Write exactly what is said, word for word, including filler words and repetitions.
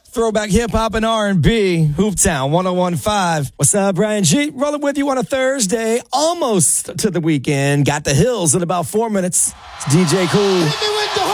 Throwback hip hop and R and B. Hooptown one oh one point five. What's up, Brian G? Rolling with you on a Thursday, almost to the weekend. Got the hills in about four minutes. It's D J Cool.